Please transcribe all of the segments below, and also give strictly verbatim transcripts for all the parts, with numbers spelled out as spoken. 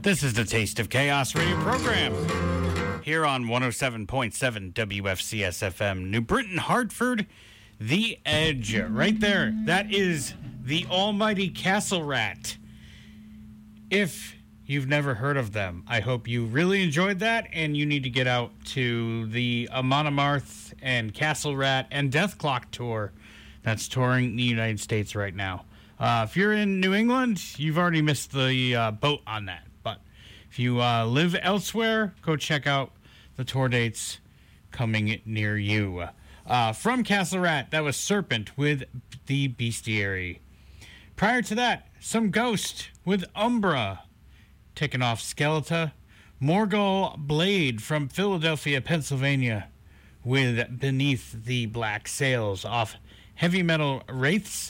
This is the Taste of Chaos radio program here on one oh seven point seven W F C S F M, New Britain, Hartford, The Edge. Right there, that is the almighty Castle Rat. If you've never heard of them, I hope you really enjoyed that, and you need to get out to the Amon Amarth and Castle Rat and Death Clock tour that's touring the United States right now. Uh, if you're in New England, you've already missed the uh, boat on that. But if you uh, live elsewhere, go check out the tour dates coming near you. Uh, from Castle Rat, that was Serpent with the Bestiary. Prior to that, some Ghost with Umbra, taking off Skeletor. Morgul Blade from Philadelphia, Pennsylvania, with Beneath the Black Sails off Heavy Metal Wraiths.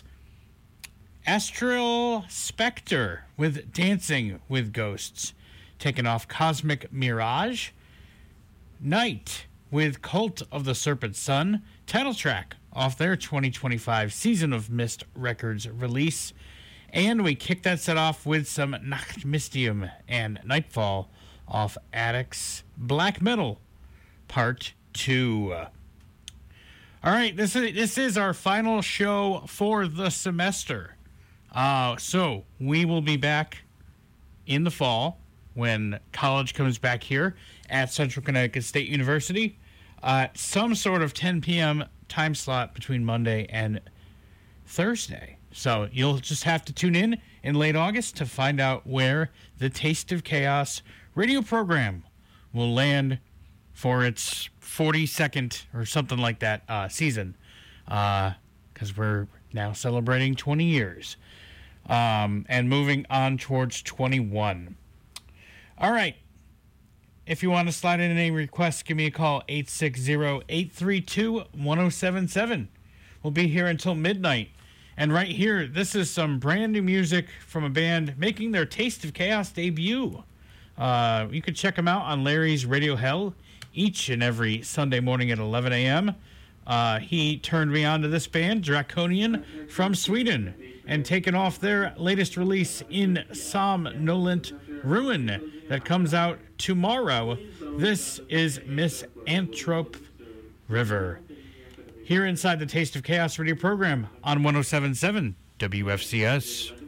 Astral Spectre with Dancing with Ghosts, taking off Cosmic Mirage. Night with Cult of the Serpent Sun, title track off their twenty twenty-five Season of Mist Records release. And we kick that set off with some Nacht Mystium and Nightfall off Addicts Black Metal Part two. All right, this is this is our final show for the semester. Uh, so we will be back in the fall when college comes back here at Central Connecticut State University. Uh, some sort of ten p.m. time slot between Monday and Thursday. So you'll just have to tune in in late August to find out where the Taste of Chaos radio program will land for its forty-second or something like that uh, season, because uh, we're now celebrating twenty years um, and moving on towards twenty-one. All right. If you want to slide in any requests, give me a call, eight six zero, eight three two, one zero seven seven. We'll be here until midnight. And right here, this is some brand new music from a band making their Taste of Chaos debut. Uh, you can check them out on Larry's Radio Hell each and every Sunday morning at eleven a.m. Uh, he turned me on to this band, Draconian, from Sweden, and taken off their latest release in Somnolent Ruin that comes out tomorrow. This is Miss Anthrope River, here inside the Taste of Chaos radio program on one oh seven point seven W F C S.